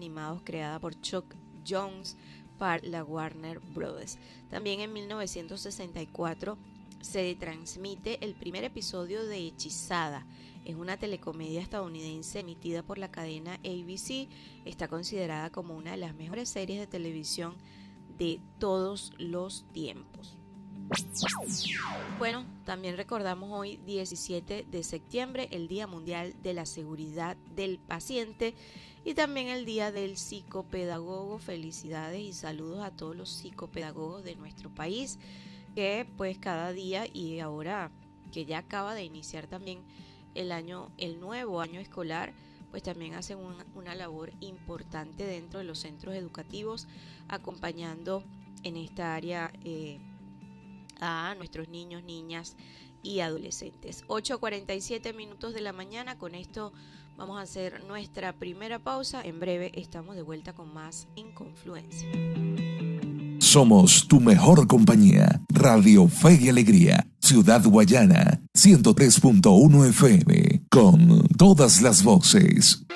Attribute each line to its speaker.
Speaker 1: animados creada por Chuck Jones para la Warner Bros. También en 1964 se transmite el primer episodio de Hechizada. Es una telecomedia estadounidense emitida por la cadena ABC. Está considerada como una de las mejores series de televisión de todos los tiempos. Bueno, también recordamos hoy 17 de septiembre el Día Mundial de la Seguridad del Paciente y también el Día del Psicopedagogo. Felicidades y saludos a todos los psicopedagogos de nuestro país que pues cada día, y ahora que ya acaba de iniciar también el nuevo año escolar, pues también hacen una labor importante dentro de los centros educativos, acompañando en esta área a nuestros niños, niñas y adolescentes. 8:47 de la mañana. Con esto vamos a hacer nuestra primera pausa. En breve estamos de vuelta con más en Confluencia.
Speaker 2: Somos tu mejor compañía. Radio Fe y Alegría. Ciudad Guayana. 103.1 FM. Con todas las voces.